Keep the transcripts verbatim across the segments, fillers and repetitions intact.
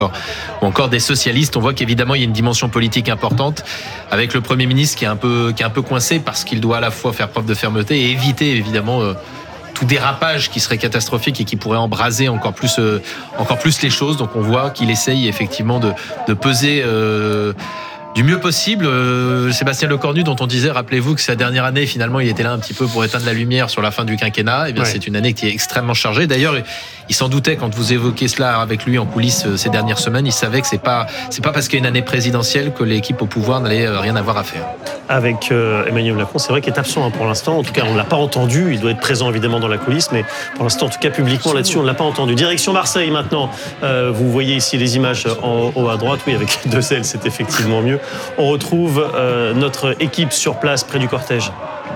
ou encore des socialistes. On voit qu'évidemment il y a une dimension politique importante avec le Premier ministre qui est un peu, qui est un peu coincé parce qu'il doit à la fois faire preuve de fermeté et éviter évidemment euh, tout dérapage qui serait catastrophique et qui pourrait embraser encore plus, euh, encore plus les choses. Donc on voit qu'il essaye effectivement de, de peser euh, du mieux possible. Euh, Sébastien Lecornu, dont on disait, rappelez-vous que sa dernière année, finalement, il était là un petit peu pour éteindre la lumière sur la fin du quinquennat. Eh bien, ouais. C'est une année qui est extrêmement chargée. D'ailleurs, il s'en doutait quand vous évoquez cela avec lui en coulisses ces dernières semaines. Il savait que c'est pas, c'est pas parce qu'il y a une année présidentielle que l'équipe au pouvoir n'allait rien avoir à faire. Avec euh, Emmanuel Macron, c'est vrai qu'il est absent hein, pour l'instant. En tout cas, on ne l'a pas entendu. Il doit être présent évidemment dans la coulisse, mais pour l'instant, en tout cas publiquement là-dessus, on ne l'a pas entendu. Direction Marseille maintenant. Euh, vous voyez ici les images en haut à droite. Oui, avec deux ailes, c'est effectivement mieux. On retrouve euh, notre équipe sur place près du cortège.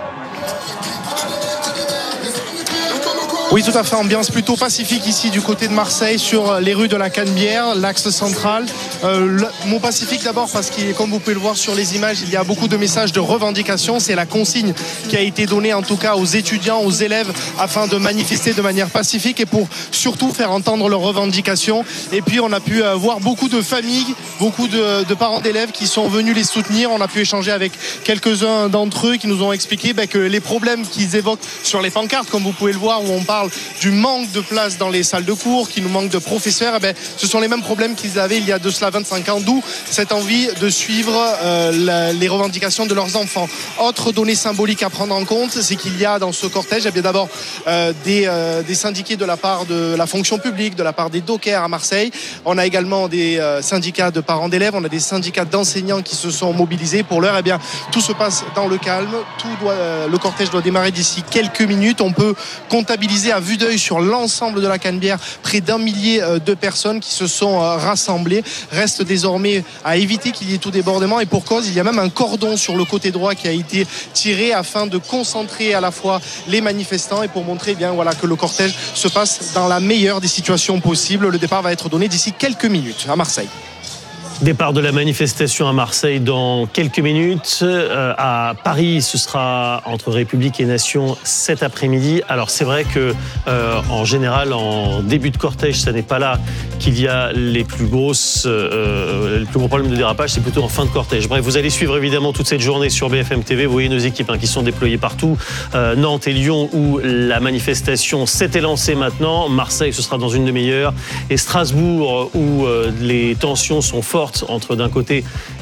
Oui, tout à fait. Ambiance plutôt pacifique ici du côté de Marseille sur les rues de la Canebière, l'axe central. Euh, le mot pacifique d'abord parce que, comme vous pouvez le voir sur les images, il y a beaucoup de messages de revendication. C'est la consigne qui a été donnée en tout cas aux étudiants, aux élèves afin de manifester de manière pacifique et pour surtout faire entendre leurs revendications. Et puis on a pu euh, voir beaucoup de familles, beaucoup de, de parents d'élèves qui sont venus les soutenir. On a pu échanger avec quelques-uns d'entre eux qui nous ont expliqué ben, que les problèmes qu'ils évoquent sur les pancartes, comme vous pouvez le voir, où on parle du manque de place dans les salles de cours, qu'il nous manque de professeurs, eh ben, ce sont les mêmes problèmes qu'ils avaient il y a de cela vingt-cinq ans, d'où cette envie de suivre euh, la, les revendications de leurs enfants. Autre donnée symbolique à prendre en compte, c'est qu'il y a dans ce cortège eh bien d'abord euh, des, euh, des syndiqués de la part de la fonction publique, de la part des dockers à Marseille. On a également des euh, syndicats de parents d'élèves, on a des syndicats d'enseignants qui se sont mobilisés. Pour l'heure, eh bien, tout se passe dans le calme. Tout doit, euh, le cortège doit démarrer d'ici quelques minutes. On peut comptabiliser à vue d'œil sur l'ensemble de la Canebière près d'un millier de personnes qui se sont rassemblées. Reste désormais à éviter qu'il y ait tout débordement et pour cause, il y a même un cordon sur le côté droit qui a été tiré afin de concentrer à la fois les manifestants et pour montrer eh bien, voilà, que le cortège se passe dans la meilleure des situations possibles. Le départ va être donné d'ici quelques minutes à Marseille. Départ de la manifestation à Marseille dans quelques minutes. Euh, à Paris, ce sera entre République et Nation cet après-midi. Alors c'est vrai que euh, en général, en début de cortège, ça n'est pas là qu'il y a les plus grosses, euh, les plus gros problèmes de dérapage. C'est plutôt en fin de cortège. Bref, vous allez suivre évidemment toute cette journée sur B F M T V. Vous voyez nos équipes hein, qui sont déployées partout. Euh, Nantes et Lyon où la manifestation s'était lancée maintenant. Marseille, ce sera dans une demi-heure. Et Strasbourg où euh, les tensions sont fortes entre d'un côté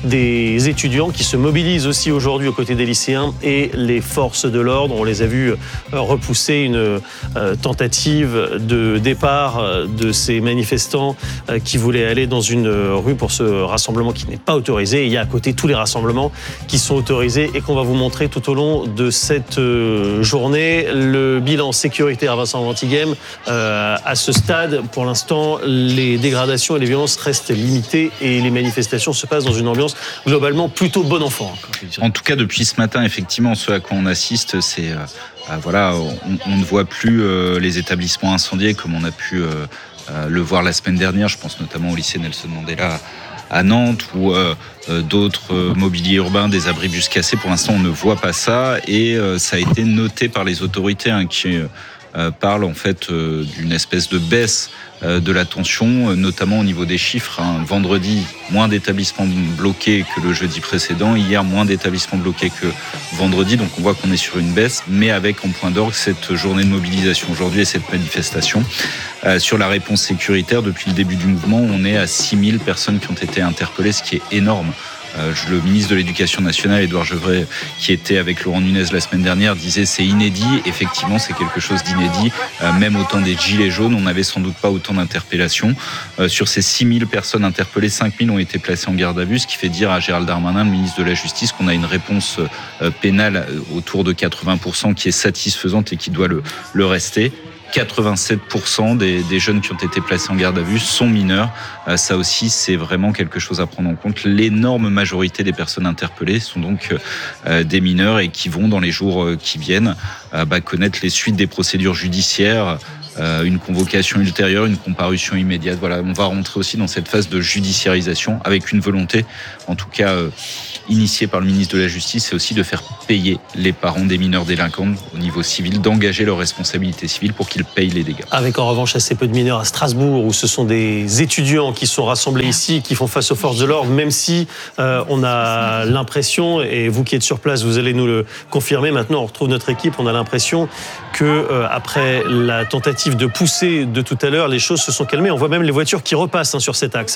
des étudiants qui se mobilisent aussi aujourd'hui aux côtés des lycéens et les forces de l'ordre. On les a vus repousser une tentative de départ de ces manifestants qui voulaient aller dans une rue pour ce rassemblement qui n'est pas autorisé. Et il y a à côté tous les rassemblements qui sont autorisés et qu'on va vous montrer tout au long de cette journée. Le bilan sécuritaire, Vincent Ventighem, à ce stade, pour l'instant, les dégradations et les violences restent limitées et les manifestations se passent dans une ambiance globalement plutôt bon enfant. En tout cas, depuis ce matin, effectivement, ce à quoi on assiste, c'est euh, euh, voilà, on, on ne voit plus euh, les établissements incendiés comme on a pu euh, euh, le voir la semaine dernière. Je pense notamment au lycée Nelson Mandela à Nantes ou euh, euh, d'autres euh, mobiliers urbains, des abribus cassés. Pour l'instant, on ne voit pas ça et euh, ça a été noté par les autorités hein, qui euh, parlent en fait euh, d'une espèce de baisse de la tension, notamment au niveau des chiffres. Hein. Vendredi, moins d'établissements bloqués que le jeudi précédent. Hier, moins d'établissements bloqués que vendredi. Donc on voit qu'on est sur une baisse, mais avec en point d'orgue cette journée de mobilisation aujourd'hui et cette manifestation. Euh, sur la réponse sécuritaire, depuis le début du mouvement, on est à six mille personnes qui ont été interpellées, ce qui est énorme. Euh, le ministre de l'Éducation nationale, Édouard Gevrey, qui était avec Laurent Nunez la semaine dernière, disait c'est inédit. Effectivement, c'est quelque chose d'inédit. Euh, même au temps des gilets jaunes, on n'avait sans doute pas autant d'interpellations. Euh, sur ces six mille personnes interpellées, cinq mille ont été placées en garde à vue, ce qui fait dire à Gérald Darmanin, le ministre de la Justice, qu'on a une réponse euh, pénale autour de quatre-vingts pour cent qui est satisfaisante et qui doit le, le rester. quatre-vingt-sept pour cent des, des jeunes qui ont été placés en garde à vue sont mineurs. Euh, ça aussi, c'est vraiment quelque chose à prendre en compte. L'énorme majorité des personnes interpellées sont donc euh, des mineurs et qui vont, dans les jours qui viennent, euh, bah, connaître les suites des procédures judiciaires euh, une convocation ultérieure, une comparution immédiate. Voilà, on va rentrer aussi dans cette phase de judiciarisation avec une volonté, en tout cas euh, initiée par le ministre de la Justice, c'est aussi de faire payer les parents des mineurs délinquants au niveau civil, d'engager leurs responsabilités civiles pour qu'ils payent les dégâts. Avec en revanche assez peu de mineurs à Strasbourg, où ce sont des étudiants qui sont rassemblés ici, qui font face aux forces de l'ordre, même si euh, on a l'impression, et vous qui êtes sur place, vous allez nous le confirmer, maintenant on retrouve notre équipe, on a l'impression que euh, après la tentative de pousser de tout à l'heure, les choses se sont calmées. On voit même les voitures qui repassent hein, sur cet axe.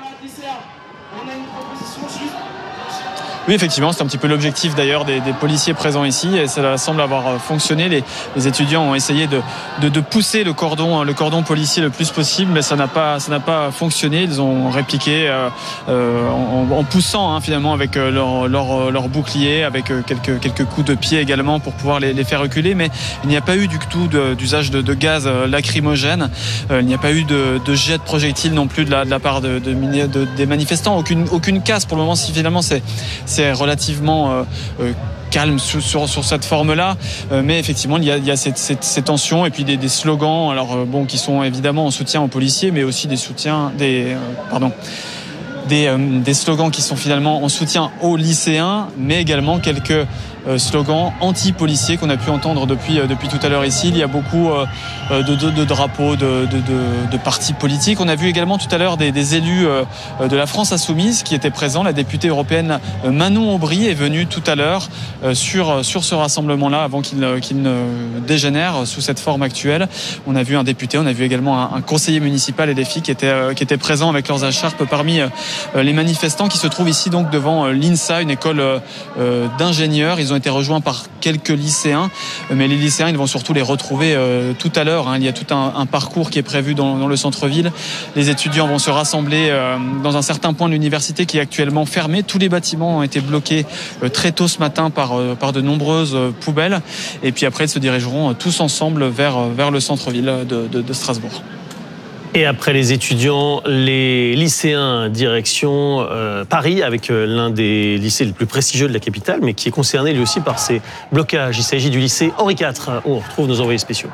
Oui, effectivement, c'est un petit peu l'objectif d'ailleurs des, des policiers présents ici et ça semble avoir fonctionné. Les, les étudiants ont essayé de, de, de pousser le cordon, le cordon policier le plus possible, mais ça n'a pas, ça n'a pas fonctionné. Ils ont répliqué euh, euh, en, en poussant hein, finalement avec leur, leur, leur bouclier, avec quelques, quelques coups de pied également pour pouvoir les, les faire reculer. Mais il n'y a pas eu du tout de, d'usage de, de gaz lacrymogène. Euh, il n'y a pas eu de, de jet de projectiles non plus de la, de la part de, de, de, des manifestants. Aucune, aucune casse pour le moment. Si finalement c'est c'est relativement euh, euh, calme sur, sur, sur cette forme-là, euh, mais effectivement il y a, il y a cette, cette, ces tensions et puis des, des slogans, alors euh, bon, qui sont évidemment en soutien aux policiers, mais aussi des soutiens, des, euh, pardon, des, euh, des slogans qui sont finalement en soutien aux lycéens, mais également quelques euh, slogans anti-policiers qu'on a pu entendre depuis, euh, depuis tout à l'heure ici. Il y a beaucoup euh, de, de, de drapeaux, de, de, de, de partis politiques. On a vu également tout à l'heure des, des élus euh, de la France Insoumise qui étaient présents. La députée européenne Manon Aubry est venue tout à l'heure euh, sur, sur ce rassemblement-là avant qu'il, qu'il ne dégénère sous cette forme actuelle. On a vu un député, on a vu également un, un conseiller municipal et des filles qui étaient, euh, qui étaient présents avec leurs écharpes parmi euh, les manifestants qui se trouvent ici donc devant euh, l'INSA, une école euh, d'ingénieurs. Ils ont été rejoints par quelques lycéens, mais les lycéens, ils vont surtout les retrouver euh, tout à l'heure. Hein. Il y a tout un, un parcours qui est prévu dans, dans le centre-ville. Les étudiants vont se rassembler euh, dans un certain point de l'université qui est actuellement fermé. Tous les bâtiments ont été bloqués euh, très tôt ce matin par, euh, par de nombreuses euh, poubelles. Et puis après, ils se dirigeront euh, tous ensemble vers, vers le centre-ville de, de, de Strasbourg. Et après les étudiants, les lycéens, direction euh, Paris, avec euh, l'un des lycées les plus prestigieux de la capitale, mais qui est concerné lui aussi par ces blocages. Il s'agit du lycée Henri quatre, où on retrouve nos envoyés spéciaux.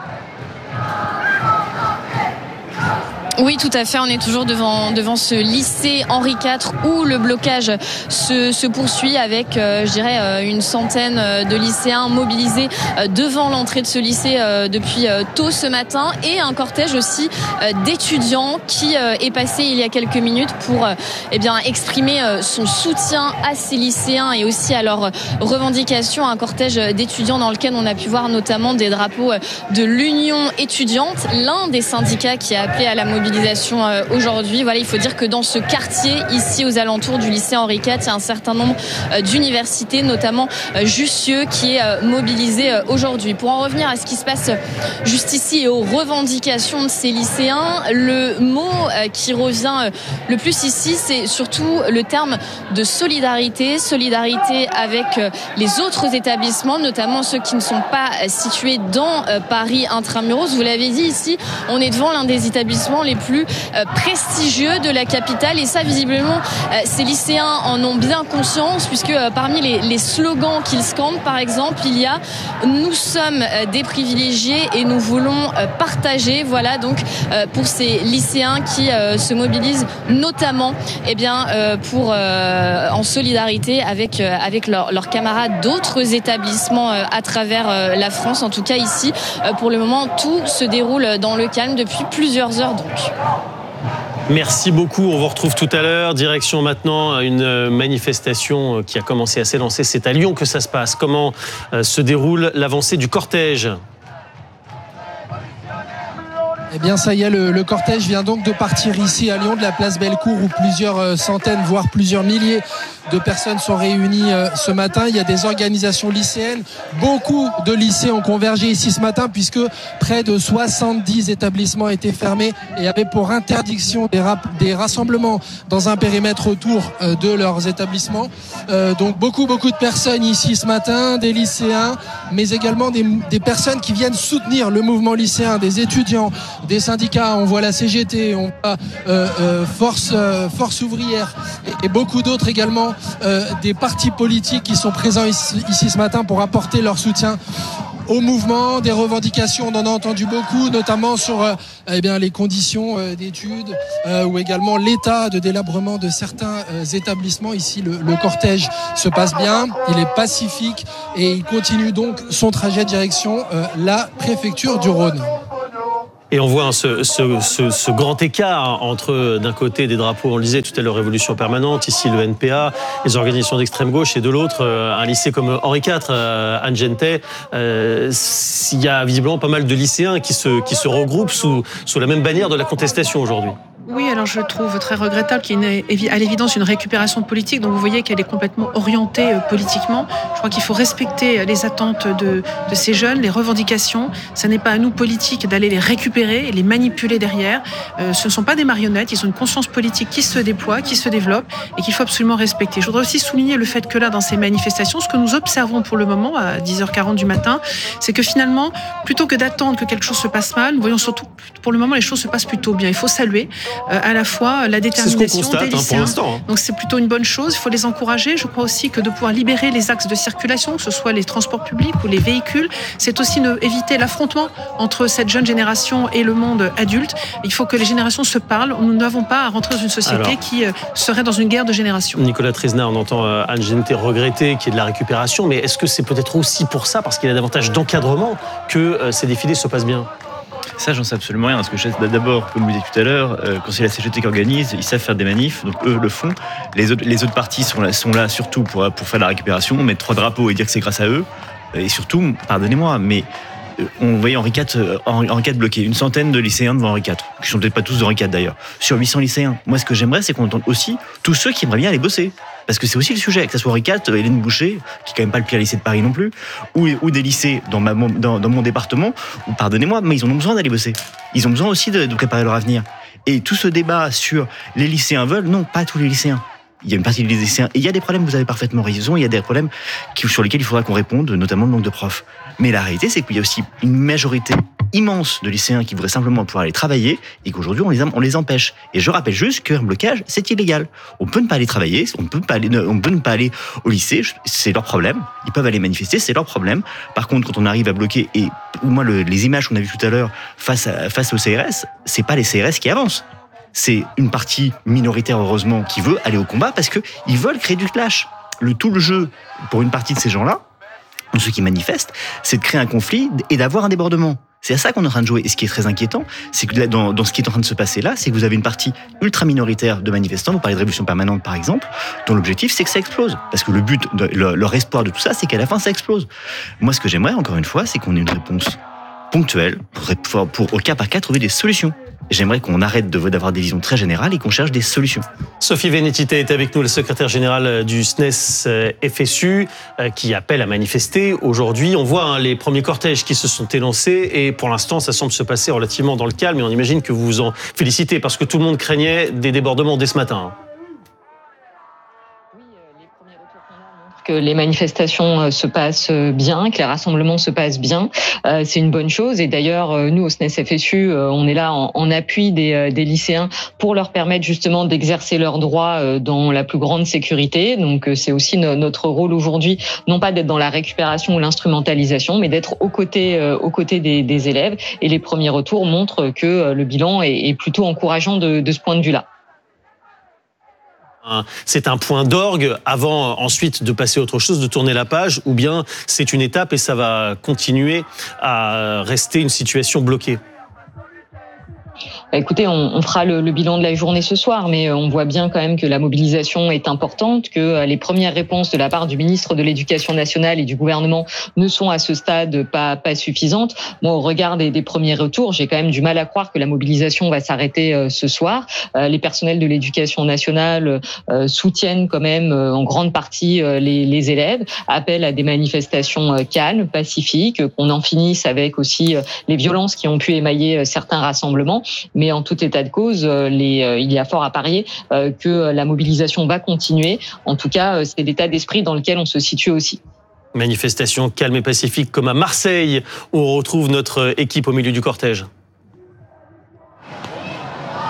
Oui, tout à fait. On est toujours devant, devant ce lycée Henri quatre où le blocage se, se poursuit avec, euh, je dirais, euh, une centaine de lycéens mobilisés euh, devant l'entrée de ce lycée euh, depuis euh, tôt ce matin et un cortège aussi euh, d'étudiants qui euh, est passé il y a quelques minutes pour euh, eh bien, exprimer euh, son soutien à ces lycéens et aussi à leurs revendications. Un cortège d'étudiants dans lequel on a pu voir notamment des drapeaux de l'Union étudiante, l'un des syndicats qui a appelé à la mobilisation aujourd'hui. Voilà, il faut dire que dans ce quartier, ici aux alentours du lycée Henri quatre, il y a un certain nombre d'universités, notamment Jussieu, qui est mobilisé aujourd'hui. Pour en revenir à ce qui se passe juste ici et aux revendications de ces lycéens, le mot qui revient le plus ici, c'est surtout le terme de solidarité. Solidarité avec les autres établissements, notamment ceux qui ne sont pas situés dans Paris intramuros. Vous l'avez dit ici, on est devant l'un des établissements les plus prestigieux de la capitale et ça visiblement ces lycéens en ont bien conscience puisque parmi les, les slogans qu'ils scandent par exemple il y a « Nous sommes des privilégiés et nous voulons partager ». Voilà donc pour ces lycéens qui se mobilisent notamment eh bien, pour, en solidarité avec, avec leurs leur camarades d'autres établissements à travers la France. En tout cas ici pour le moment tout se déroule dans le calme depuis plusieurs heures donc. Merci beaucoup, on vous retrouve tout à l'heure. Direction maintenant une manifestation qui a commencé à s'élancer. C'est à Lyon que ça se passe. Comment se déroule l'avancée du cortège ? Eh bien, ça y est, le, le cortège vient donc de partir ici à Lyon, de la place Bellecour, où plusieurs centaines, voire plusieurs milliers de personnes sont réunies ce matin. Il y a des organisations lycéennes. Beaucoup de lycées ont convergé ici ce matin, puisque près de soixante-dix établissements étaient fermés et avaient pour interdiction des, rap- des rassemblements dans un périmètre autour de leurs établissements. Euh, donc, beaucoup, beaucoup de personnes ici ce matin, des lycéens, mais également des, des personnes qui viennent soutenir le mouvement lycéen, des étudiants, des syndicats. On voit la C G T, on voit euh, euh, Force, euh, Force ouvrière et, et beaucoup d'autres également, euh, des partis politiques qui sont présents ici, ici ce matin pour apporter leur soutien au mouvement, des revendications, on en a entendu beaucoup, notamment sur euh, eh bien, les conditions euh, d'études euh, ou également l'état de délabrement de certains euh, établissements. Ici, le, le cortège se passe bien, il est pacifique et il continue donc son trajet direction euh, la préfecture du Rhône. Et on voit hein, ce, ce, ce, ce grand écart entre, d'un côté, des drapeaux, on le disait tout à l'heure, Révolution permanente, ici le N P A, les organisations d'extrême gauche, et de l'autre, un lycée comme Henri quatre, Anne Gentet. Euh, il y a visiblement pas mal de lycéens qui se, qui se regroupent sous, sous la même bannière de la contestation aujourd'hui. Oui, alors je trouve très regrettable qu'il y ait une, à l'évidence une récupération politique. Donc vous voyez qu'elle est complètement orientée euh, politiquement. Je crois qu'il faut respecter les attentes de, de ces jeunes, les revendications. Ce n'est pas à nous, politiques, d'aller les récupérer et les manipuler derrière. Euh, ce ne sont pas des marionnettes. Ils ont une conscience politique qui se déploie, qui se développe et qu'il faut absolument respecter. Je voudrais aussi souligner le fait que là, dans ces manifestations, ce que nous observons pour le moment, à dix heures quarante du matin, c'est que finalement, plutôt que d'attendre que quelque chose se passe mal, nous voyons surtout, pour le moment, les choses se passent plutôt bien. Il faut saluer Euh, à la fois la détermination constate, des lycéens. Hein, pour l'instant, hein. Donc c'est plutôt une bonne chose, il faut les encourager. Je crois aussi que de pouvoir libérer les axes de circulation, que ce soit les transports publics ou les véhicules, c'est aussi ne, éviter l'affrontement entre cette jeune génération et le monde adulte. Il faut que les générations se parlent. Nous n'avons pas à rentrer dans une société Alors, qui euh, serait dans une guerre de génération. Nicolas Trézenard, on entend euh, Anne Gentet regretter qu'il y ait de la récupération, mais est-ce que c'est peut-être aussi pour ça, parce qu'il y a davantage d'encadrement, que euh, ces défilés se passent bien ? Ça, j'en sais absolument rien, parce que je sais, d'abord, comme vous disiez tout à l'heure, euh, quand c'est la C G T qui organise, ils savent faire des manifs, donc eux le font. Les autres, les autres partis sont là, sont là surtout pour, pour faire la récupération, mettre trois drapeaux et dire que c'est grâce à eux. Et surtout, pardonnez-moi, mais on voyait Henri quatre, Henri quatre bloqué, une centaine de lycéens devant Henri quatre, qui sont peut-être pas tous d'Henri quatre d'ailleurs, sur huit cents lycéens. Moi, ce que j'aimerais, c'est qu'on entende aussi tous ceux qui aimeraient bien aller bosser. Parce que c'est aussi le sujet, que ce soit Henri quatre, Hélène Boucher, qui est quand même pas le pire lycée de Paris non plus, ou, ou des lycées dans, ma, dans, dans mon département, où, pardonnez-moi, mais ils ont besoin d'aller bosser. Ils ont besoin aussi de, de préparer leur avenir. Et tout ce débat sur les lycéens veulent, non, pas tous les lycéens. Il y a une partie des lycéens, et il y a des problèmes, vous avez parfaitement raison, il y a des problèmes qui, sur lesquels il faudra qu'on réponde, notamment le manque de profs. Mais la réalité, c'est qu'il y a aussi une majorité immense de lycéens qui voudraient simplement pouvoir aller travailler et qu'aujourd'hui, on les, on les empêche. Et je rappelle juste qu'un blocage, c'est illégal. On peut ne pas aller travailler, on peut, pas aller, on peut ne pas aller au lycée, c'est leur problème. Ils peuvent aller manifester, c'est leur problème. Par contre, quand on arrive à bloquer, et moi, le, les images qu'on a vues tout à l'heure face, à, face au C R S, c'est pas les C R S qui avancent. C'est une partie minoritaire, heureusement, qui veut aller au combat parce qu'ils veulent créer du clash. Le, tout le jeu, pour une partie de ces gens-là, ceux qui manifestent, c'est de créer un conflit et d'avoir un débordement. C'est à ça qu'on est en train de jouer. Et ce qui est très inquiétant, c'est que dans, dans ce qui est en train de se passer là, c'est que vous avez une partie ultra minoritaire de manifestants, vous parlez de Révolution permanente par exemple, dont l'objectif c'est que ça explose. Parce que le but, de, le, leur espoir de tout ça, c'est qu'à la fin ça explose. Moi, ce que j'aimerais, encore une fois, c'est qu'on ait une réponse ponctuelle pour, pour au cas par cas trouver des solutions. J'aimerais qu'on arrête de, d'avoir des visions très générales et qu'on cherche des solutions. Sophie Vénétité est avec nous, la secrétaire générale du S N E S F S U, qui appelle à manifester aujourd'hui. On voit hein, les premiers cortèges qui se sont élancés et pour l'instant, ça semble se passer relativement dans le calme et on imagine que vous vous en félicitez parce que tout le monde craignait des débordements dès ce matin. Que les manifestations se passent bien, que les rassemblements se passent bien, euh, c'est une bonne chose. Et d'ailleurs, nous, au S N E S F S U, on est là en, en appui des, des lycéens pour leur permettre justement d'exercer leurs droits dans la plus grande sécurité. Donc, c'est aussi no, notre rôle aujourd'hui, non pas d'être dans la récupération ou l'instrumentalisation, mais d'être aux côtés, euh, aux côtés des, des élèves. Et les premiers retours montrent que le bilan est, est plutôt encourageant de, de ce point de vue-là. C'est un point d'orgue avant ensuite de passer à autre chose, de tourner la page, ou bien c'est une étape et ça va continuer à rester une situation bloquée? Écoutez, on, on fera le, le bilan de la journée ce soir, mais on voit bien quand même que la mobilisation est importante, que les premières réponses de la part du ministre de l'Éducation nationale et du gouvernement ne sont à ce stade pas, pas suffisantes. Moi, au regard des, des premiers retours, j'ai quand même du mal à croire que la mobilisation va s'arrêter euh, ce soir. Euh, les personnels de l'Éducation nationale euh, soutiennent quand même euh, en grande partie euh, les, les élèves, appellent à des manifestations euh, calmes, pacifiques, qu'on en finisse avec aussi euh, les violences qui ont pu émailler euh, certains rassemblements. Mais en tout état de cause, les, il y a fort à parier que la mobilisation va continuer. En tout cas, c'est l'état d'esprit dans lequel on se situe aussi. Manifestation calme et pacifique comme à Marseille, où on retrouve notre équipe au milieu du cortège.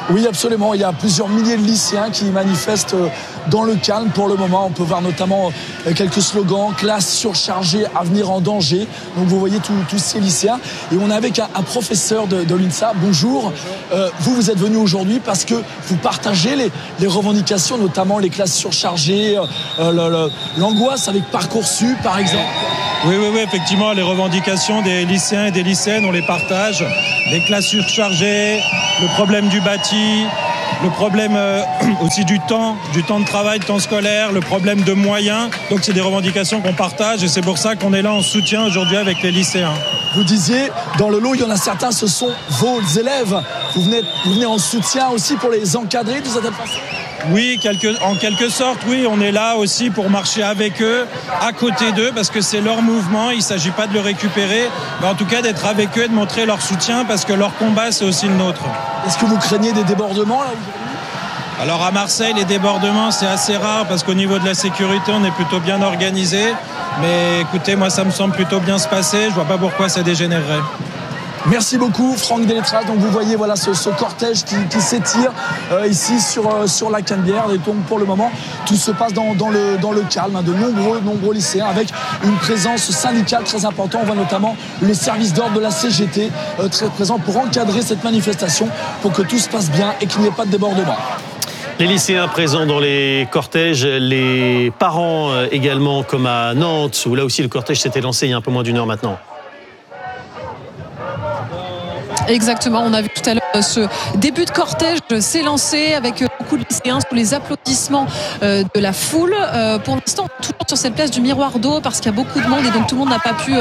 Oui, absolument. Il y a plusieurs milliers de lycéens qui manifestent dans le calme pour le moment. On peut voir notamment quelques slogans, classe surchargée, avenir en danger. Donc vous voyez tous ces lycéens. Et on est avec un, un professeur de, de l'UNSA. Bonjour. Euh, vous, vous êtes venu aujourd'hui parce que vous partagez les, les revendications, notamment les classes surchargées, euh, le, le, l'angoisse avec Parcoursup, par exemple. Oui, oui, oui, effectivement, les revendications des lycéens et des lycéennes, on les partage. Les classes surchargées, le problème du bâti, le problème euh, aussi du temps, du temps de travail, du temps scolaire, le problème de moyens. Donc c'est des revendications qu'on partage et c'est pour ça qu'on est là en soutien aujourd'hui avec les lycéens. Vous disiez, dans le lot, il y en a certains, ce sont vos élèves. Vous venez, vous venez en soutien aussi pour les encadrer de cette façon ? Oui, quelque, en quelque sorte, oui, on est là aussi pour marcher avec eux, à côté d'eux, parce que c'est leur mouvement, il ne s'agit pas de le récupérer, mais en tout cas d'être avec eux et de montrer leur soutien, parce que leur combat, c'est aussi le nôtre. Est-ce que vous craignez des débordements là aujourd'hui ? Alors à Marseille, les débordements, c'est assez rare, parce qu'au niveau de la sécurité, on est plutôt bien organisé, mais écoutez, moi, ça me semble plutôt bien se passer, je ne vois pas pourquoi ça dégénérerait. Merci beaucoup Franck Deletraz. Donc vous voyez voilà ce, ce cortège qui, qui s'étire euh, ici sur, euh, sur la Canebière. Et donc pour le moment tout se passe dans, dans, le, dans le calme. Hein, de nombreux, nombreux lycéens avec une présence syndicale très importante. On voit notamment les services d'ordre de la C G T euh, très présents pour encadrer cette manifestation pour que tout se passe bien et qu'il n'y ait pas de débordement. Les lycéens présents dans les cortèges, les parents également comme à Nantes où là aussi le cortège s'était lancé il y a un peu moins d'une heure maintenant. Exactement, on a vu tout à l'heure ce début de cortège s'élancer avec beaucoup de lycéens sous les applaudissements de la foule. Pour l'instant, toujours sur cette place du Miroir d'eau parce qu'il y a beaucoup de monde et donc tout le monde n'a pas pu...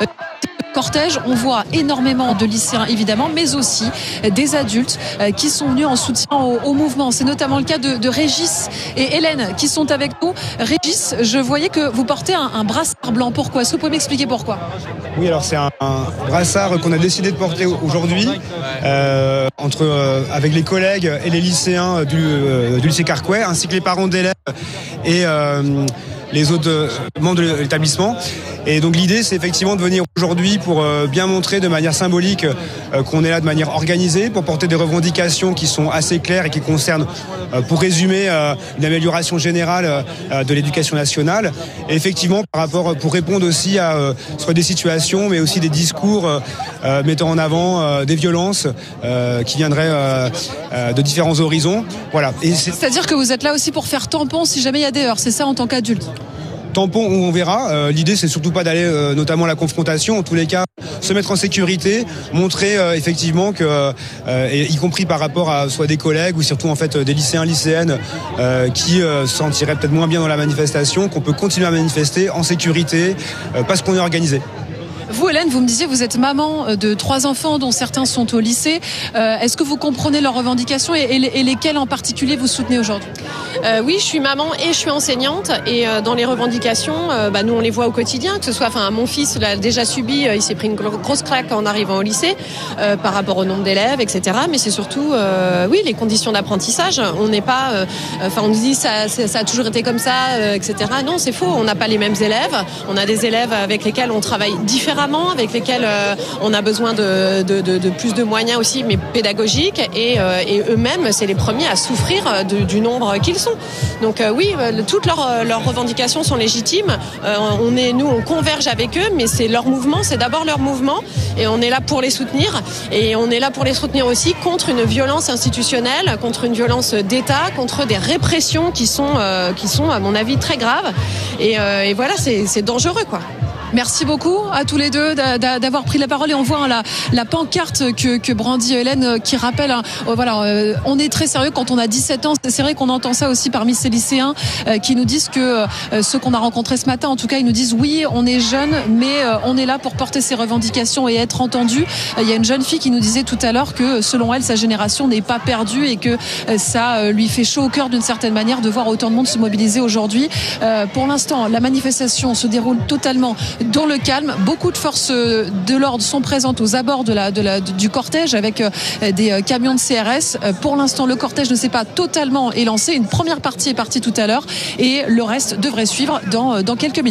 cortège, on voit énormément de lycéens évidemment, mais aussi des adultes qui sont venus en soutien au, au mouvement. C'est notamment le cas de, de Régis et Hélène qui sont avec nous. Régis, je voyais que vous portez un, un brassard blanc. Pourquoi ? Est-ce que vous pouvez m'expliquer pourquoi ? Oui, alors c'est un, un brassard qu'on a décidé de porter aujourd'hui euh, entre euh, avec les collègues et les lycéens du, euh, du lycée Carquois, ainsi que les parents d'élèves et euh, les autres membres de l'établissement. Et donc l'idée, c'est effectivement de venir aujourd'hui pour bien montrer de manière symbolique qu'on est là de manière organisée, pour porter des revendications qui sont assez claires et qui concernent, pour résumer, une amélioration générale de l'éducation nationale. Et effectivement, par rapport, pour répondre aussi à soit des situations, mais aussi des discours mettant en avant des violences qui viendraient de différents horizons. Voilà. Et c'est... C'est-à-dire que vous êtes là aussi pour faire tampon si jamais il y a des heurts, c'est ça en tant qu'adulte ? Tampon, on verra. Euh, l'idée, c'est surtout pas d'aller euh, notamment à la confrontation. En tous les cas, se mettre en sécurité, montrer euh, effectivement que, euh, et, y compris par rapport à soit des collègues ou surtout en fait des lycéens, lycéennes euh, qui euh, se sentiraient peut-être moins bien dans la manifestation, qu'on peut continuer à manifester en sécurité euh, parce qu'on est organisé. Vous, Hélène, vous me disiez, vous êtes maman de trois enfants dont certains sont au lycée. Euh, est-ce que vous comprenez leurs revendications et, et, et lesquelles en particulier vous soutenez aujourd'hui ? euh, Oui, je suis maman et je suis enseignante. Et euh, dans les revendications, euh, bah, nous, on les voit au quotidien. Que ce soit, enfin, mon fils l'a déjà subi, euh, il s'est pris une grosse claque en arrivant au lycée euh, par rapport au nombre d'élèves, et cetera. Mais c'est surtout, euh, oui, les conditions d'apprentissage. On n'est pas, euh, enfin, on nous dit ça, ça a toujours été comme ça, euh, et cetera. Non, c'est faux. On n'a pas les mêmes élèves. On a des élèves avec lesquels on travaille différemment, avec lesquels euh, on a besoin de, de, de, de plus de moyens aussi, mais pédagogiques, et, euh, et eux-mêmes, c'est les premiers à souffrir de, du nombre qu'ils sont. Donc euh, oui, euh, toutes leurs, leurs revendications sont légitimes. Euh, on est, nous, on converge avec eux, mais c'est leur mouvement, c'est d'abord leur mouvement, et on est là pour les soutenir, et on est là pour les soutenir aussi contre une violence institutionnelle, contre une violence d'État, contre des répressions qui sont, euh, qui sont à mon avis, très graves. Et, euh, et voilà, c'est, c'est dangereux, quoi. Merci beaucoup à tous les deux d'avoir pris la parole et on voit la, la pancarte que, que brandit Hélène qui rappelle, hein, voilà, euh, on est très sérieux quand on a dix-sept ans. C'est vrai qu'on entend ça aussi parmi ces lycéens euh, qui nous disent que euh, ceux qu'on a rencontrés ce matin, en tout cas, ils nous disent oui, on est jeunes, mais euh, on est là pour porter ses revendications et être entendus. Il euh, y a une jeune fille qui nous disait tout à l'heure que selon elle, sa génération n'est pas perdue et que euh, ça euh, lui fait chaud au cœur d'une certaine manière de voir autant de monde se mobiliser aujourd'hui. Euh, pour l'instant, la manifestation se déroule totalement dans le calme. Beaucoup de forces de l'ordre sont présentes aux abords de la, de la, du cortège avec des camions de C R S. Pour l'instant, le cortège ne s'est pas totalement élancé. Une première partie est partie tout à l'heure et le reste devrait suivre dans, dans quelques minutes.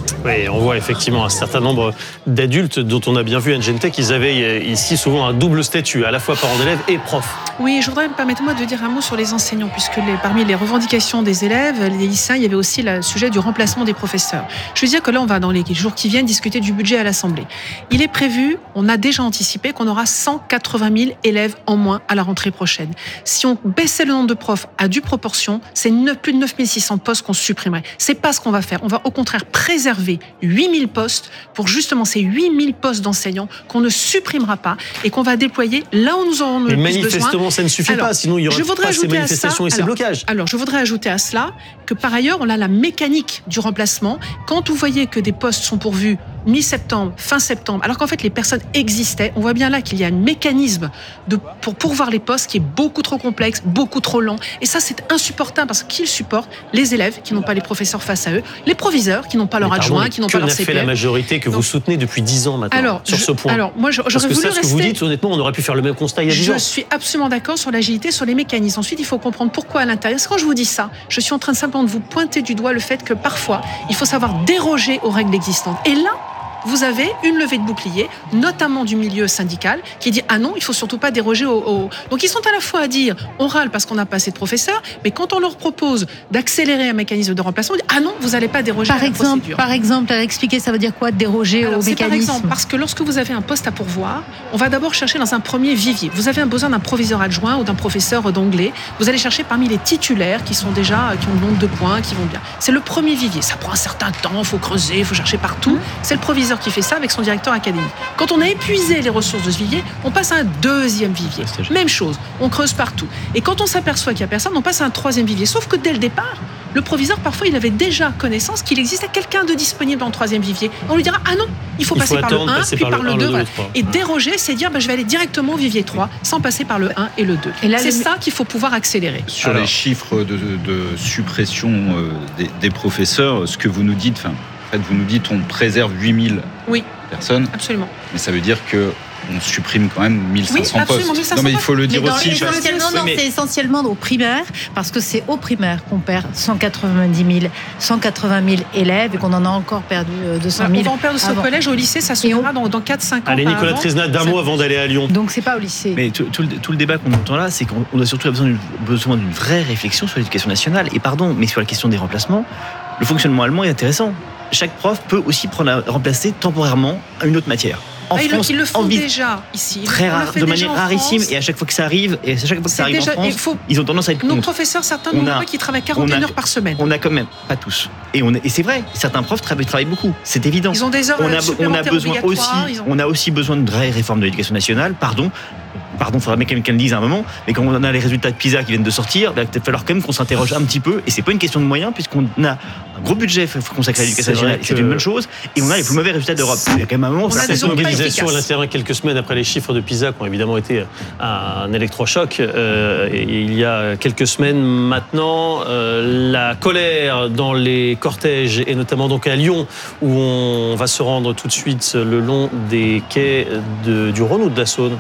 Oui, on voit effectivement un certain nombre d'adultes dont on a bien vu, Ngente, qu'ils avaient ici souvent un double statut, à la fois parents d'élèves et profs. Oui, je voudrais, permettez-moi de dire un mot sur les enseignants, puisque les, parmi les revendications des élèves, les lycéens, il y avait aussi le sujet du remplacement des professeurs. Je veux dire que là, on va dans les jours qui viennent discuter du budget à l'Assemblée. Il est prévu, on a déjà anticipé qu'on aura cent quatre-vingt mille élèves en moins à la rentrée prochaine. Si on baissait le nombre de profs à due proportion, c'est plus de neuf mille six cents postes qu'on supprimerait. C'est pas ce qu'on va faire. On va au contraire préserver huit mille postes pour justement ces huit mille postes d'enseignants qu'on ne supprimera pas et qu'on va déployer là où nous aurons le plus besoin. Manifestement, ça ne suffit alors, pas, sinon il y aura pas ces manifestations ça, et ces alors, blocages. Alors, je voudrais ajouter à cela que par ailleurs, on a la mécanique du remplacement. Quand vous voyez que des postes sont pourvus mi-septembre, fin septembre, alors qu'en fait les personnes existaient, on voit bien là qu'il y a un mécanisme de, pour pourvoir les postes qui est beaucoup trop complexe, beaucoup trop long. Et ça, c'est insupportable parce qu'ils supportent les élèves qui n'ont pas les professeurs face à eux, les proviseurs qui n'ont pas leur adjoint, qui n'ont pas leur C P F. Que n'a fait la majorité que Donc, vous soutenez depuis dix ans maintenant alors, sur je, ce point? Alors, moi, j'aurais Parce que voulu ça, ce rester... que vous dites, honnêtement, on aurait pu faire le même constat il y a dix ans. Je suis absolument d'accord sur l'agilité, sur les mécanismes. Ensuite, il faut comprendre pourquoi à l'intérieur. Parce que quand je vous dis ça, je suis en train de simplement de vous pointer du doigt le fait que parfois, il faut savoir déroger aux règles existantes. Et là, vous avez une levée de bouclier, notamment du milieu syndical, qui dit « Ah non, il faut surtout pas déroger au... au... » Donc ils sont à la fois à dire « On râle parce qu'on n'a pas assez de professeurs », mais quand on leur propose d'accélérer un mécanisme de remplacement, on dit « Ah non, vous n'allez pas déroger par à la exemple, procédure. » Par exemple, à expliquer, ça veut dire quoi, déroger Alors, au mécanisme? Par exemple, parce que lorsque vous avez un poste à pourvoir, on va d'abord chercher dans un premier vivier. Vous avez un besoin d'un proviseur adjoint ou d'un professeur d'anglais. Vous allez chercher parmi les titulaires qui sont déjà, qui ont le nombre de points, qui vont bien. C'est le premier vivier. Ça prend un certain temps, il faut creuser, il faut chercher partout. Mmh. C'est le proviseur qui fait ça avec son directeur académique. Quand on a épuisé les ressources de ce vivier, on passe à un deuxième vivier. Même chose, on creuse partout. Et quand on s'aperçoit qu'il n'y a personne, on passe à un troisième vivier. Sauf que dès le départ, le proviseur, parfois, il avait déjà connaissance qu'il existait quelqu'un de disponible dans le troisième vivier. On lui dira, ah non, il faut il passer faut par attendre, le un, puis par, par le, le deux. Voilà. Et déroger, c'est dire, bah, je vais aller directement au vivier trois, sans passer par le un et le deux. Et là, c'est le... ça qu'il faut pouvoir accélérer. Sur Alors, les chiffres de, de suppression euh, des, des professeurs, ce que vous nous dites, enfin, en fait, vous nous dites, on préserve huit mille oui. personnes. Absolument. Mais ça veut dire que on supprime quand même mille cinq cents oui, postes. mille cinq cents non mais il faut le dire aussi. Essentiellement, non, c'est essentiellement au primaire, parce que c'est au primaire qu'on perd cent quatre-vingt-dix mille, cent quatre-vingts mille élèves et qu'on en a encore perdu deux cent mille. On va en perdre au collège, au lycée, ça se fera dans, dans quatre cinq ans. Allez, Nicolas Trisna, d'un mot avant d'aller à Lyon. Donc c'est pas au lycée. Mais tout, tout, le, tout le débat qu'on entend là, c'est qu'on a surtout besoin d'une, besoin d'une vraie réflexion sur l'éducation nationale. Et pardon, mais sur la question des remplacements, le fonctionnement allemand est intéressant. Chaque prof peut aussi prendre à remplacer temporairement une autre matière. En ah, France, ils le font déjà ici. Très rare, de manière rarissime. Et à chaque fois que ça arrive, et à chaque fois que ça arrive déjà, en France, faut, ils ont tendance à être contre. Nos professeurs, certains n'ont pas qui travaillent quarante et une heures par semaine. On a quand même, pas tous. Et, on, et c'est vrai, certains profs travaillent, travaillent beaucoup. C'est évident. Ils ont des heures on a, supplémentaires on a besoin aussi, ont... on a aussi besoin de vraie réforme de l'éducation nationale. Pardon. Pardon, il faudra bien que quelqu'un le dise à un moment, mais quand on a les résultats de PISA qui viennent de sortir, il va peut-être falloir quand même qu'on s'interroge un petit peu, et c'est pas une question de moyens, puisqu'on a un gros budget consacré à l'éducation nationale, c'est une bonne chose, et on a les plus mauvais résultats d'Europe. Il y a quand même un moment, on a des mobilisations à l'intérieur quelques semaines après les chiffres de PISA qui ont évidemment été un électrochoc. Euh, et il y a quelques semaines maintenant, euh, la colère dans les cortèges, et notamment donc à Lyon, où on va se rendre tout de suite le long des quais de, du Rhône ou de la Saône.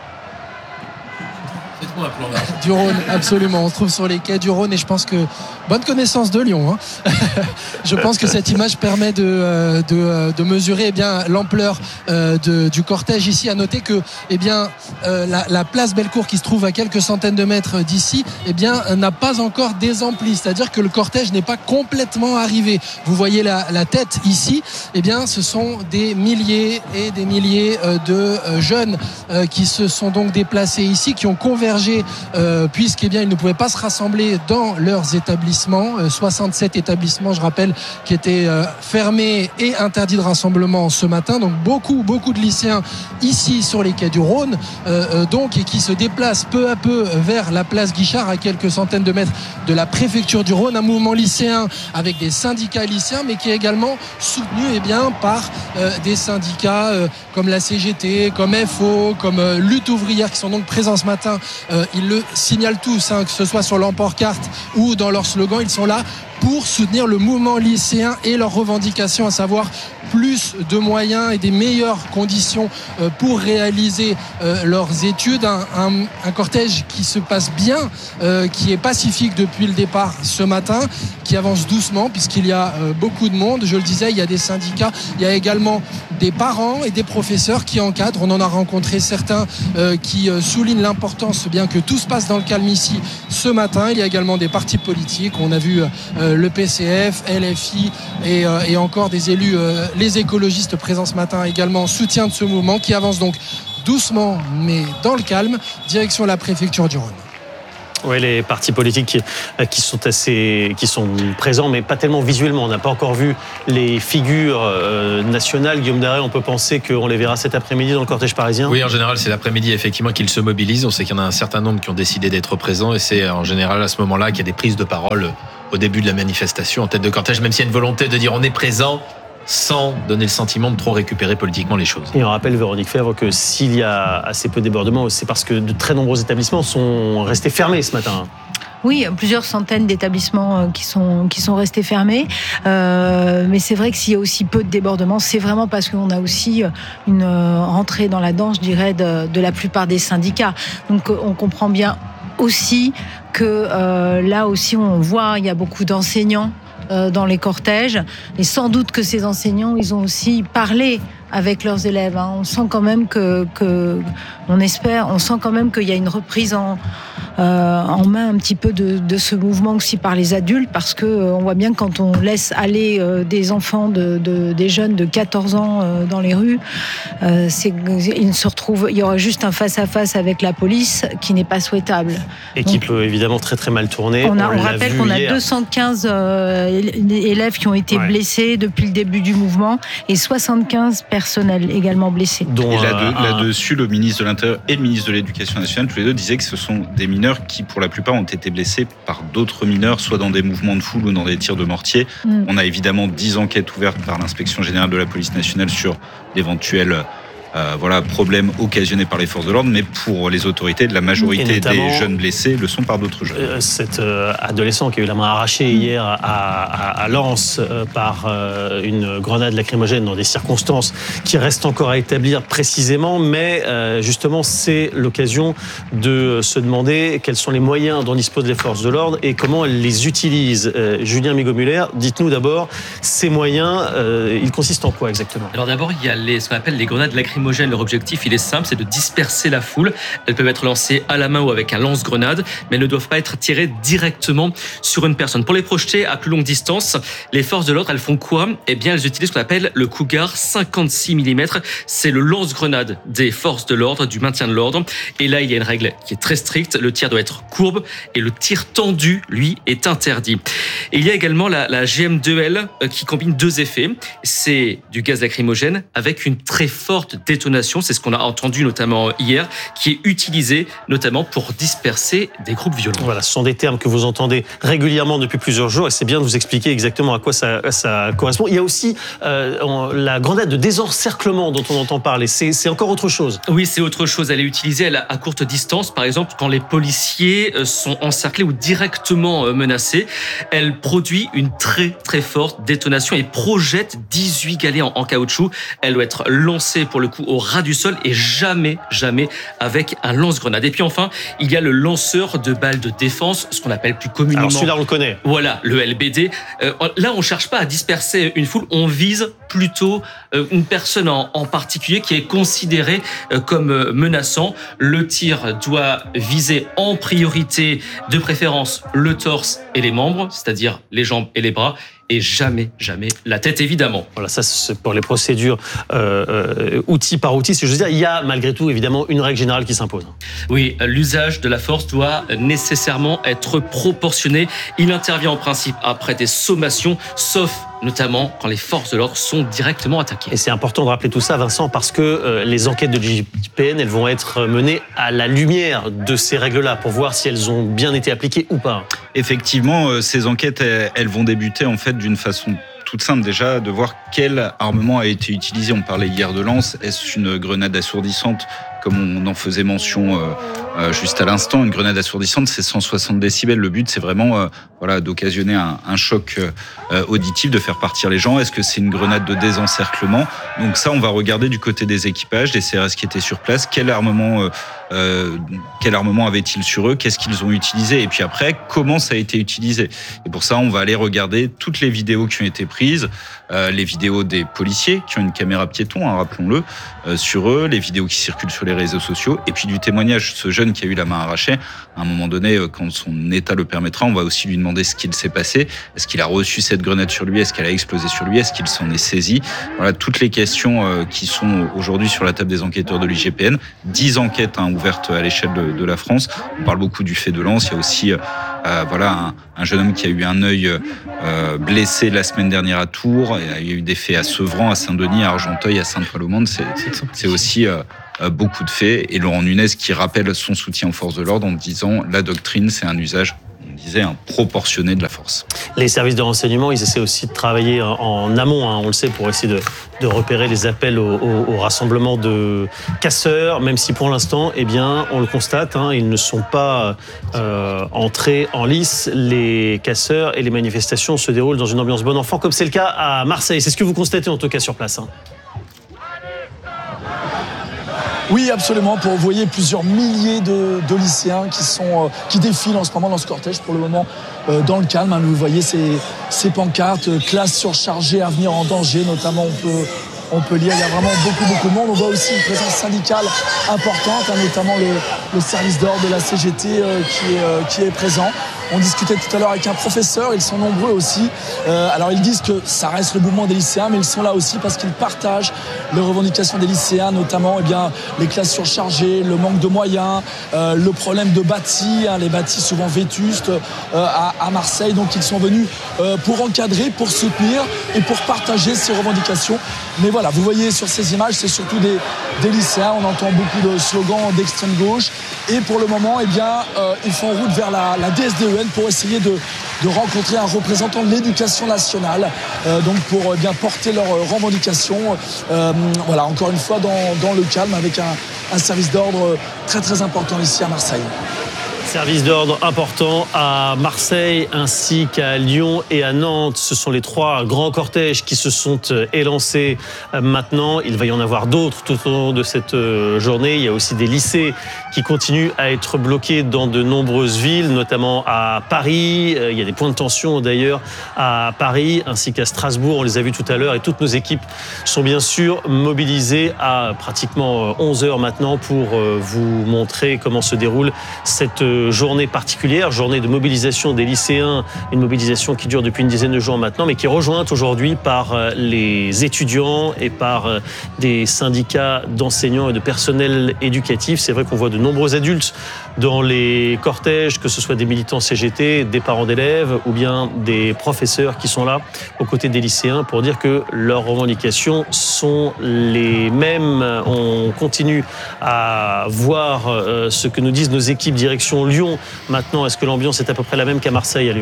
Du Rhône, absolument. On se trouve sur les quais du Rhône et je pense que bonne connaissance de Lyon. Hein. Je pense que cette image permet de, de, de mesurer eh bien, l'ampleur euh, de, du cortège ici. À noter que eh bien, euh, la, la place Bellecour qui se trouve à quelques centaines de mètres d'ici eh bien, n'a pas encore désempli. C'est-à-dire que le cortège n'est pas complètement arrivé. Vous voyez la, la tête ici. Eh bien, ce sont des milliers et des milliers de euh, jeunes euh, qui se sont donc déplacés ici, qui ont convergé Euh, puisqu'ils eh ne pouvaient pas se rassembler dans leurs établissements, euh, soixante-sept établissements je rappelle qui étaient euh, fermés et interdits de rassemblement ce matin, donc beaucoup beaucoup de lycéens ici sur les quais du Rhône euh, euh, donc et qui se déplacent peu à peu vers la place Guichard à quelques centaines de mètres de la préfecture du Rhône, un mouvement lycéen avec des syndicats lycéens mais qui est également soutenu eh bien, par euh, des syndicats euh, comme la C G T, comme F O, comme euh, Lutte ouvrière qui sont donc présents ce matin. Euh, ils le signalent tous, hein, que ce soit sur l'emporte-carte ou dans leur slogan, ils sont là pour soutenir le mouvement lycéen et leurs revendications, à savoir plus de moyens et des meilleures conditions pour réaliser leurs études. Un, un, un cortège qui se passe bien, euh, qui est pacifique depuis le départ ce matin, qui avance doucement puisqu'il y a euh, beaucoup de monde. Je le disais, il y a des syndicats, il y a également des parents et des professeurs qui encadrent. On en a rencontré certains euh, qui euh, soulignent l'importance bien que tout se passe dans le calme ici ce matin. Il y a également des partis politiques. On a vu euh, le P C F, L F I et, euh, et encore des élus, euh, les écologistes présents ce matin également en soutien de ce mouvement qui avance donc doucement mais dans le calme, direction la préfecture du Rhône. Oui, les partis politiques qui, qui sont assez, qui sont présents, mais pas tellement visuellement. On n'a pas encore vu les figures euh, nationales. Guillaume Darey, on peut penser qu'on les verra cet après-midi dans le cortège parisien. Oui, en général, c'est l'après-midi effectivement qu'ils se mobilisent. On sait qu'il y en a un certain nombre qui ont décidé d'être présents, et c'est en général à ce moment-là qu'il y a des prises de parole au début de la manifestation en tête de cortège, même s'il y a une volonté de dire on est présent, sans donner le sentiment de trop récupérer politiquement les choses. Et on rappelle, Véronique Fèvre, que s'il y a assez peu de débordements, c'est parce que de très nombreux établissements sont restés fermés ce matin. Oui, plusieurs centaines d'établissements qui sont qui sont restés fermés. Euh, mais c'est vrai que s'il y a aussi peu de débordements, c'est vraiment parce qu'on a aussi une rentrée dans la danse, je dirais, de, de la plupart des syndicats. Donc on comprend bien aussi que euh, là aussi on voit, il y a beaucoup d'enseignants dans les cortèges, et sans doute que ces enseignants, ils ont aussi parlé avec leurs élèves. On sent quand même que, que on espère, on sent quand même qu'il y a une reprise en, euh, en main un petit peu de, de ce mouvement aussi par les adultes, parce que euh, on voit bien que quand on laisse aller euh, des enfants, de, de, des jeunes de quatorze ans euh, dans les rues, euh, c'est, ils se retrouvent, il y aura juste un face-à-face avec la police qui n'est pas souhaitable. Et qui peut évidemment très très mal tourner. On, a, on, on rappelle qu'on hier. a deux cent quinze euh, élèves qui ont été ouais. blessés depuis le début du mouvement, et soixante-quinze personnels également blessés. Dont et là, un... là-dessus, le ministre de l'Intérieur et le ministre de l'Éducation nationale, tous les deux, disaient que ce sont des mineurs qui, pour la plupart, ont été blessés par d'autres mineurs, soit dans des mouvements de foule ou dans des tirs de mortier. Mm. On a évidemment dix enquêtes ouvertes par l'Inspection générale de la police nationale sur d'éventuels Euh, voilà, problèmes occasionnés par les forces de l'ordre, mais pour les autorités, de la majorité des jeunes blessés le sont par d'autres jeunes. Euh, cet euh, adolescent qui a eu la main arrachée mmh. hier à, à, à Lens euh, par euh, une grenade lacrymogène dans des circonstances qui restent encore à établir précisément, mais euh, justement c'est l'occasion de se demander quels sont les moyens dont disposent les forces de l'ordre et comment elles les utilisent. Euh, Julien Migaud-Muller, dites-nous d'abord, ces moyens, euh, ils consistent en quoi exactement ? Alors d'abord, il y a les, ce qu'on appelle les grenades lacrymogènes. Leur objectif, il est simple, c'est de disperser la foule. Elles peuvent être lancées à la main ou avec un lance-grenade, mais elles ne doivent pas être tirées directement sur une personne. Pour les projeter à plus longue distance, les forces de l'ordre, elles font quoi ? Eh bien, elles utilisent ce qu'on appelle le Cougar cinquante-six millimètres. C'est le lance-grenade des forces de l'ordre, du maintien de l'ordre. Et là, il y a une règle qui est très stricte. Le tir doit être courbe et le tir tendu, lui, est interdit. Et il y a également la, la G M deux L qui combine deux effets. C'est du gaz lacrymogène avec une très forte détonation. C'est ce qu'on a entendu notamment hier, qui est utilisé notamment pour disperser des groupes violents. Voilà, ce sont des termes que vous entendez régulièrement depuis plusieurs jours, et c'est bien de vous expliquer exactement à quoi ça, ça correspond. Il y a aussi euh, la grenade de désencerclement dont on entend parler. C'est, c'est encore autre chose. Oui, c'est autre chose. Elle est utilisée à, à courte distance, par exemple quand les policiers sont encerclés ou directement menacés. Elle produit une très très forte détonation et projette dix-huit galets en, en caoutchouc. Elle doit être lancée pour le coup au ras du sol et jamais, jamais avec un lance-grenade. Et puis enfin, il y a le lanceur de balles de défense, ce qu'on appelle plus communément... Alors celui-là, on le connaît. Voilà, le L B D. Euh, là, on ne cherche pas à disperser une foule, on vise plutôt euh, une personne en, en particulier qui est considérée euh, comme euh, menaçant. Le tir doit viser en priorité, de préférence, le torse et les membres, c'est-à-dire les jambes et les bras, et jamais, jamais la tête, évidemment. Voilà, ça c'est pour les procédures euh, euh, outil par outil. Si je veux dire, il y a malgré tout évidemment une règle générale qui s'impose. Oui, l'usage de la force doit nécessairement être proportionné. Il intervient en principe après des sommations, sauf notamment quand les forces de l'ordre sont directement attaquées. Et c'est important de rappeler tout ça, Vincent, parce que euh, les enquêtes de l'I G P N, elles vont être menées à la lumière de ces règles-là pour voir si elles ont bien été appliquées ou pas. Effectivement, euh, ces enquêtes, elles, elles vont débuter en fait d'une façon toute simple déjà, de voir quel armement a été utilisé. On parlait hier de lance. Est-ce une grenade assourdissante comme on en faisait mention euh, euh, juste à l'instant, une grenade assourdissante, c'est cent soixante décibels. Le but, c'est vraiment euh, voilà, d'occasionner un, un choc euh, auditif, de faire partir les gens. Est-ce que c'est une grenade de désencerclement? Donc ça, on va regarder du côté des équipages, des C R S qui étaient sur place, quel armement, euh, euh, quel armement avaient-ils sur eux, qu'est-ce qu'ils ont utilisé, et puis après, comment ça a été utilisé. Et pour ça, on va aller regarder toutes les vidéos qui ont été prises, euh, les vidéos des policiers qui ont une caméra piéton, hein, rappelons-le, euh, sur eux, les vidéos qui circulent sur les réseaux sociaux, et puis du témoignage. Ce jeune qui a eu la main arrachée, à un moment donné, quand son état le permettra, on va aussi lui demander ce qu'il s'est passé. Est-ce qu'il a reçu cette grenade sur lui? Est-ce qu'elle a explosé sur lui? Est-ce qu'il s'en est saisi? Voilà, toutes les questions euh, qui sont aujourd'hui sur la table des enquêteurs de l'I G P N. Dix enquêtes hein, ouvertes à l'échelle de, de la France. On parle beaucoup du fait de Lens. Il y a aussi euh, euh, voilà, un, un jeune homme qui a eu un œil euh, blessé la semaine dernière à Tours. Il y a eu des faits à Sevran, à Saint-Denis, à Argenteuil, à Sainte-Foy-l'Aumône. C'est, c'est aussi euh, beaucoup de faits. Et Laurent Nunez qui rappelle son soutien aux forces de l'ordre en disant la doctrine, c'est un usage, on disait, un proportionné de la force. Les services de renseignement, ils essaient aussi de travailler en amont, hein, on le sait, pour essayer de, de repérer les appels au, au, au rassemblement de casseurs, même si pour l'instant, eh bien, on le constate, hein, ils ne sont pas euh, entrés en lice. Les casseurs et les manifestations se déroulent dans une ambiance bon enfant, comme c'est le cas à Marseille. C'est ce que vous constatez en tout cas sur place. Hein. Oui, absolument. Pour, vous voyez plusieurs milliers de, de lycéens qui, sont, euh, qui défilent en ce moment dans ce cortège, pour le moment euh, dans le calme. Hein. Vous voyez ces, ces pancartes, euh, classe surchargée, avenir en danger, notamment on peut, on peut lire. Il y a vraiment beaucoup, beaucoup de monde. On voit aussi une présence syndicale importante, hein, notamment le, le service d'ordre de la C G T euh, qui, est, euh, qui est présent. On discutait tout à l'heure avec un professeur, ils sont nombreux aussi. Euh, alors ils disent que ça reste le mouvement des lycéens, mais ils sont là aussi parce qu'ils partagent les revendications des lycéens, notamment eh bien, les classes surchargées, le manque de moyens, euh, le problème de bâtis, hein, les bâtis souvent vétustes euh, à, à Marseille. Donc ils sont venus euh, pour encadrer, pour soutenir et pour partager ces revendications. Mais voilà, vous voyez sur ces images, c'est surtout des, des lycéens. On entend beaucoup de slogans d'extrême gauche. Et pour le moment, eh bien, euh, ils font route vers la, la D S D E N pour essayer de, de rencontrer un représentant de l'éducation nationale, euh, donc pour eh bien porter leurs revendications. Euh, voilà, encore une fois dans, dans le calme, avec un, un service d'ordre très très important ici à Marseille. Service d'ordre important à Marseille ainsi qu'à Lyon et à Nantes. Ce sont les trois grands cortèges qui se sont élancés maintenant. Il va y en avoir d'autres tout au long de cette journée. Il y a aussi des lycées qui continuent à être bloqués dans de nombreuses villes, notamment à Paris. Il y a des points de tension d'ailleurs à Paris ainsi qu'à Strasbourg. On les a vus tout à l'heure et toutes nos équipes sont bien sûr mobilisées à pratiquement onze heures maintenant pour vous montrer comment se déroule cette journée particulière, journée de mobilisation des lycéens, une mobilisation qui dure depuis une dizaine de jours maintenant, mais qui est rejointe aujourd'hui par les étudiants et par des syndicats d'enseignants et de personnel éducatif. C'est vrai qu'on voit de nombreux adultes dans les cortèges, que ce soit des militants C G T, des parents d'élèves ou bien des professeurs qui sont là aux côtés des lycéens pour dire que leurs revendications sont les mêmes. On continue à voir ce que nous disent nos équipes direction Lyon. Maintenant, est-ce que l'ambiance est à peu près la même qu'à Marseille, à Lyon ?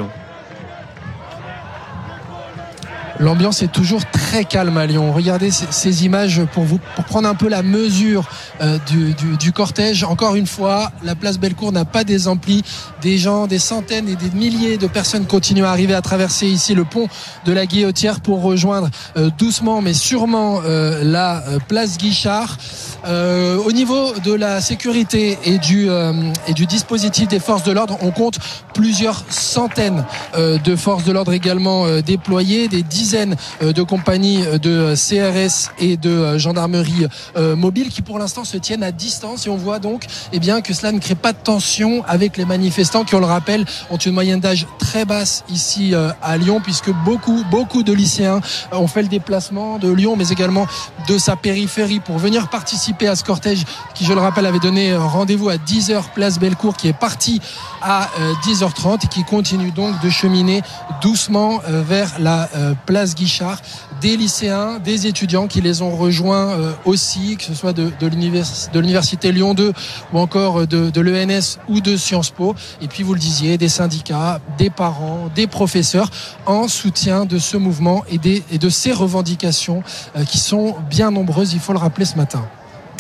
L'ambiance est toujours très calme à Lyon. Regardez ces, ces images pour vous, pour prendre un peu la mesure euh, du, du, du cortège. Encore une fois, la place Bellecour n'a pas des amplis. Des gens, des centaines et des milliers de personnes continuent à arriver à traverser ici le pont de la Guillotière pour rejoindre euh, doucement mais sûrement euh, la euh, place Guichard. Euh, au niveau de la sécurité et du, euh, et du dispositif des forces de l'ordre, on compte plusieurs centaines euh, de forces de l'ordre également euh, déployées, des dizaines euh, de compagnies de C R S et de euh, gendarmerie euh, mobile qui pour l'instant se tiennent à distance, et on voit donc eh bien, que cela ne crée pas de tension avec les manifestants qui, on le rappelle, ont une moyenne d'âge très basse ici euh, à Lyon, puisque beaucoup, beaucoup de lycéens ont fait le déplacement de Lyon mais également de sa périphérie pour venir participer à ce cortège qui, je le rappelle, avait donné rendez-vous à dix heures place Bellecour, qui est parti à dix heures trente et qui continue donc de cheminer doucement vers la place Guichard. Des lycéens, des étudiants qui les ont rejoints aussi, que ce soit de, de, l'univers, de l'université Lyon deux ou encore de, de l'E N S ou de Sciences Po. Et puis, vous le disiez, des syndicats, des parents, des professeurs en soutien de ce mouvement et, des, et de ces revendications qui sont bien nombreuses, il faut le rappeler ce matin.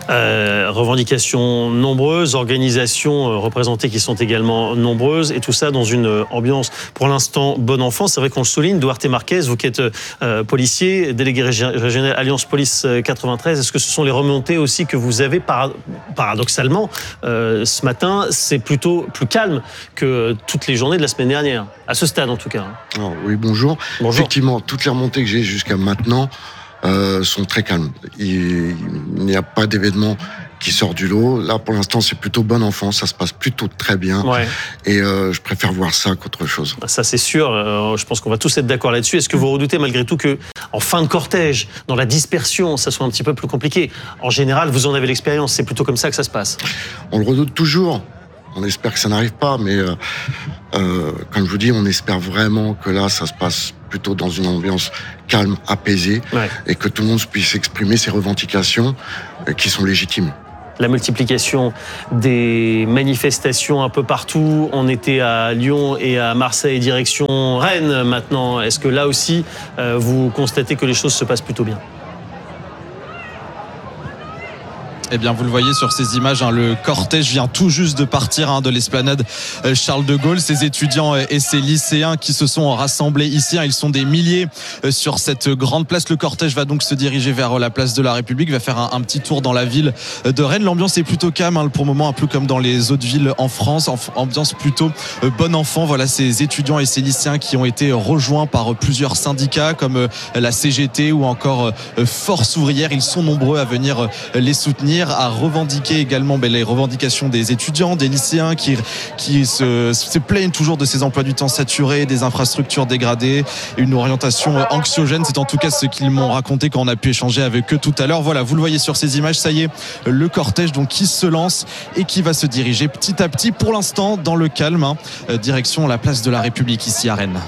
Euh, revendications nombreuses, organisations représentées qui sont également nombreuses, et tout ça dans une ambiance pour l'instant bon enfant. C'est vrai qu'on le souligne. Duarte Marquez, vous qui êtes euh, policier, délégué régional Alliance Police quatre-vingt-treize, est-ce que ce sont les remontées aussi que vous avez par, paradoxalement euh, ce matin? C'est plutôt plus calme que toutes les journées de la semaine dernière, à ce stade en tout cas. Alors, oui, bonjour. Bonjour. Effectivement, toutes les remontées que j'ai jusqu'à maintenant euh, sont très calmes. Il, il n'y a pas d'événement qui sort du lot. Là, pour l'instant, c'est plutôt bon enfant. Ça se passe plutôt très bien. Ouais. Et euh, je préfère voir ça qu'autre chose. Ça, c'est sûr. Euh, je pense qu'on va tous être d'accord là-dessus. Est-ce que vous redoutez malgré tout que, en fin de cortège, dans la dispersion, ça soit un petit peu plus compliqué? En général, vous en avez l'expérience. C'est plutôt comme ça que ça se passe. On le redoute toujours. On espère que ça n'arrive pas, mais euh, euh, comme je vous dis, on espère vraiment que là, ça se passe plutôt dans une ambiance calme, apaisée, ouais. et que tout le monde puisse exprimer ses revendications euh, qui sont légitimes. La multiplication des manifestations un peu partout. On était à Lyon et à Marseille, direction Rennes maintenant. Est-ce que là aussi, euh, vous constatez que les choses se passent plutôt bien ? Eh bien, vous le voyez sur ces images, hein, le cortège vient tout juste de partir hein, de l'esplanade Charles de Gaulle. Ces étudiants et ces lycéens qui se sont rassemblés ici, hein, ils sont des milliers sur cette grande place. Le cortège va donc se diriger vers la place de la République, va faire un, un petit tour dans la ville de Rennes. L'ambiance est plutôt calme hein, pour le moment, un peu comme dans les autres villes en France. Ambiance plutôt bon enfant. Voilà ces étudiants et ces lycéens qui ont été rejoints par plusieurs syndicats comme la C G T ou encore Force ouvrière. Ils sont nombreux à venir les soutenir, à revendiquer également ben, les revendications des étudiants, des lycéens qui, qui se, se plaignent toujours de ces emplois du temps saturés, des infrastructures dégradées, une orientation anxiogène. C'est en tout cas ce qu'ils m'ont raconté quand on a pu échanger avec eux tout à l'heure. Voilà, vous le voyez sur ces images, ça y est, le cortège donc qui se lance et qui va se diriger petit à petit, pour l'instant dans le calme, hein, direction la place de la République ici à Rennes.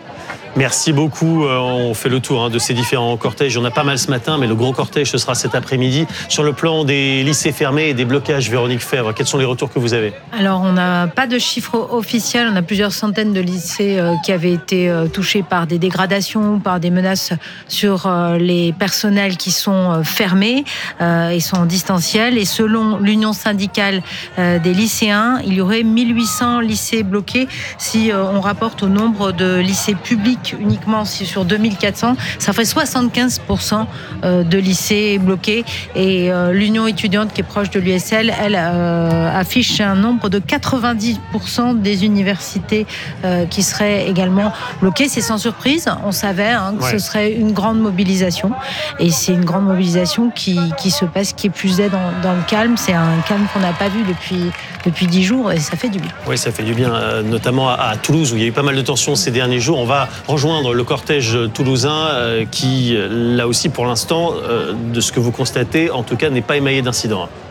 Merci beaucoup. On fait le tour hein, de ces différents cortèges. Il y en a pas mal ce matin, mais le gros cortège, ce sera cet après-midi. Sur le plan des lycées fermés et des blocages, Véronique Fèvre, quels sont les retours que vous avez ? Alors, on n'a pas de chiffres officiels. On a plusieurs centaines de lycées qui avaient été touchés par des dégradations, par des menaces sur les personnels qui sont fermés et sont en distanciel. Et selon l'Union syndicale des lycéens, il y aurait mille huit cents lycées bloqués si on rapporte au nombre de lycées publics uniquement sur deux mille quatre cents, ça ferait soixante-quinze pour cent de lycées bloqués. Et l'Union étudiante qui est proche de l'U S L, elle euh, affiche un nombre de quatre-vingt-dix pour cent des universités euh, qui seraient également bloquées. C'est sans surprise, on savait hein, que ouais. ce serait une grande mobilisation. Et c'est une grande mobilisation qui, qui se passe, qui est plus est dans, dans le calme. C'est un calme qu'on n'a pas vu depuis, depuis dix jours et ça fait du bien. Oui, ça fait du bien, notamment à, à Toulouse où il y a eu pas mal de tensions ces derniers jours. On va rejoindre le cortège toulousain euh, qui, là aussi, pour l'instant, euh, de ce que vous constatez, en tout cas, n'est pas émaillé d'incidents.